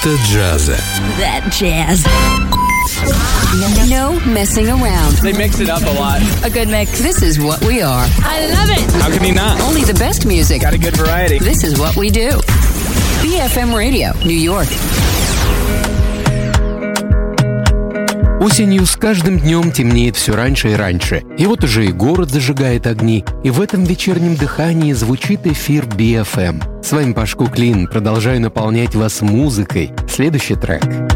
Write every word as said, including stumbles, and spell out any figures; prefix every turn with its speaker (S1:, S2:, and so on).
S1: Минута джаза.
S2: That jazz. No messing around.
S3: They mix it up a lot.
S2: A good mix. This is what we are.
S3: I love it. How can you not?
S2: Only the best music.
S3: Got a good variety.
S2: This is what we do. B F M Radio, New York.
S1: Осенью с каждым днем темнеет все раньше и раньше. И вот уже и город зажигает огни. И в этом вечернем дыхании звучит эфир би эф эм. С вами Пашко Клин. Продолжаю наполнять вас музыкой. Следующий трек.